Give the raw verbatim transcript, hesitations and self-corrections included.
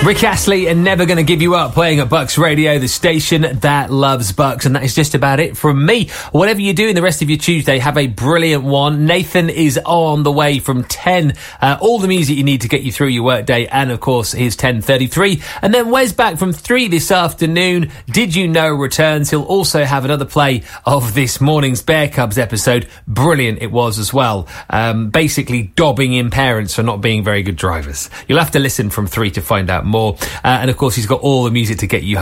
Rick Astley and Never Gonna Give You Up, playing at Bucks Radio, the station that loves Bucks. And that is just about it from me. Whatever you're doing the rest of your Tuesday, have a brilliant one. Nathan is on the way from ten. Uh, all the music you need to get you through your workday. And, of course, his ten thirty-three. And then Wes back from three this afternoon. Did You Know returns. He'll also have another play of this morning's Bear Cubs episode. Brilliant it was as well. Um, basically dobbing in parents for not being very good drivers. You'll have to listen from three to find out more. Uh, and, of course, he's got all the music to get you